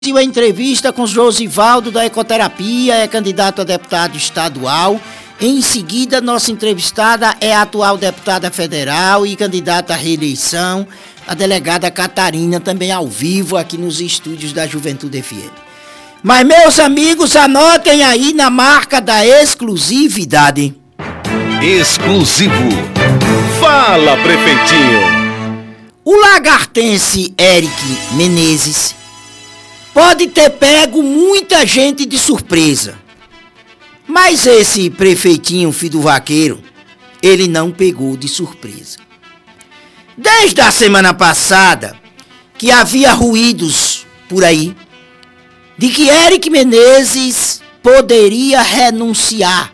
A entrevista com Josivaldo da Ecoterapia, é candidato a deputado estadual. Em seguida, nossa entrevistada é a atual deputada federal e candidata à reeleição, a delegada Catarina, também ao vivo aqui nos estúdios da Juventude FM. Mas, meus amigos, anotem aí na marca da exclusividade. Exclusivo. Fala, prefeitinho. O lagartense Eric Menezes pode ter pego muita gente de surpresa. Mas esse prefeitinho, filho do vaqueiro, ele não pegou de surpresa. Desde a semana passada, que havia ruídos por aí, de que Eric Menezes poderia renunciar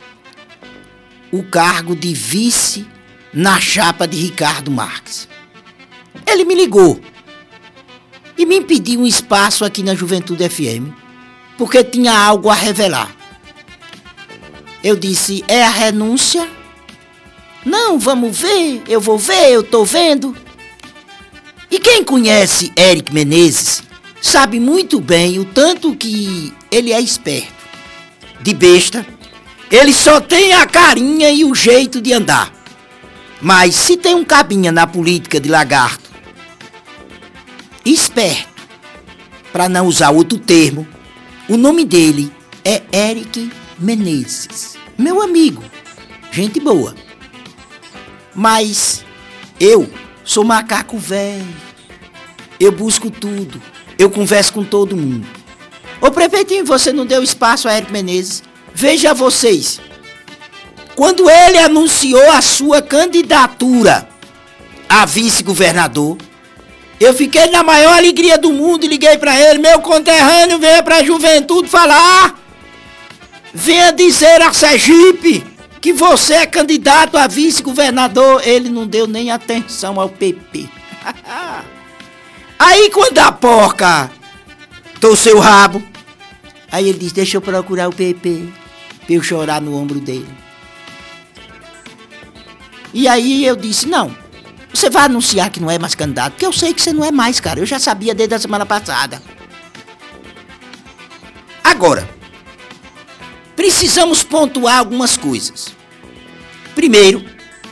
o cargo de vice na chapa de Ricardo Marques. Ele me ligou e me pediu um espaço aqui na Juventude FM, porque tinha algo a revelar. Eu disse, é a renúncia? Não, vamos ver, eu tô vendo. E quem conhece Eric Menezes sabe muito bem o tanto que ele é esperto. De besta, ele só tem a carinha e o jeito de andar. Mas se tem um cabinha na política de lagarto, esperto, para não usar outro termo, o nome dele é Eric Menezes. Meu amigo, gente boa. Mas eu sou macaco velho. Eu busco tudo. Eu converso com todo mundo. Ô prefeitinho, você não deu espaço a Eric Menezes. Veja vocês. Quando ele anunciou a sua candidatura a vice-governador, eu fiquei na maior alegria do mundo e liguei pra ele. Meu conterrâneo, venha pra Juventude falar. Venha dizer a Sergipe que você é candidato a vice-governador. Ele não deu nem atenção ao PP. Aí quando a porca torceu o rabo, aí ele disse, deixa eu procurar o PP, pra eu chorar no ombro dele. E aí eu disse, não, você vai anunciar que não é mais candidato, porque eu sei que você não é mais, cara. Eu já sabia desde a semana passada. Agora, precisamos pontuar algumas coisas. Primeiro,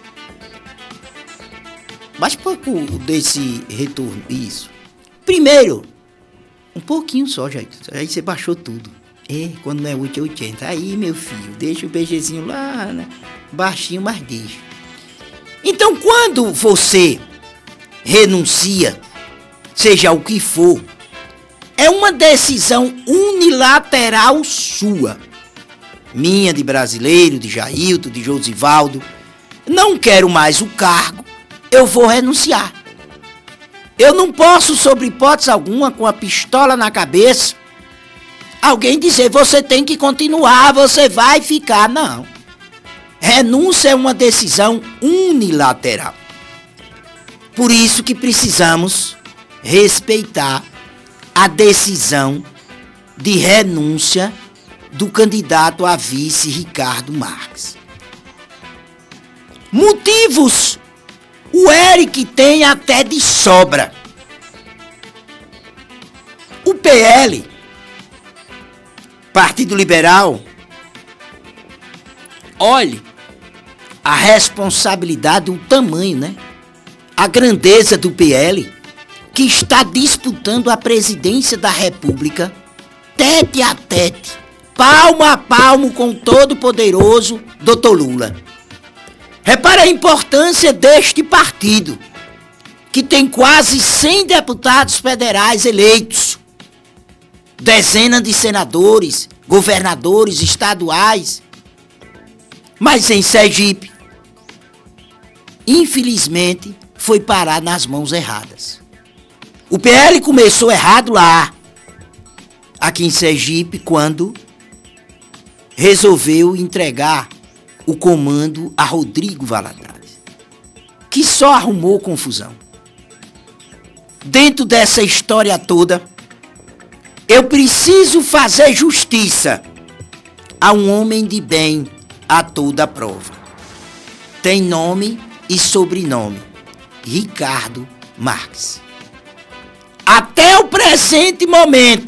baixa um pouco desse retorno, isso. Primeiro, um pouquinho só, gente. Aí você baixou tudo. Quando não é 880. Aí, meu filho, deixa o BGzinho lá, né? Baixinho, mas deixa. Então, quando você renuncia, seja o que for, é uma decisão unilateral sua. Minha, de Brasileiro, de Jailton, de Josivaldo. Não quero mais o cargo, eu vou renunciar. Eu não posso, sob hipótese alguma, com a pistola na cabeça, alguém dizer, você tem que continuar, você vai ficar. Não. Renúncia é uma decisão unilateral. Por isso que precisamos respeitar a decisão de renúncia do candidato a vice Ricardo Marques. Motivos o Eric tem até de sobra. O PL, Partido Liberal, olhe a responsabilidade, o tamanho, né? A grandeza do PL, que está disputando a presidência da República, tete a tete, palmo a palmo com o todo-poderoso Dr. Lula. Repare a importância deste partido, que tem quase 100 deputados federais eleitos, dezenas de senadores, governadores estaduais. Mas em Sergipe, infelizmente, foi parar nas mãos erradas. O PL começou errado lá, aqui em Sergipe, quando resolveu entregar o comando a Rodrigo Valadares, que só arrumou confusão. Dentro dessa história toda, eu preciso fazer justiça a um homem de bem a toda prova. Tem nome e sobrenome, Ricardo Marques. Até o presente momento.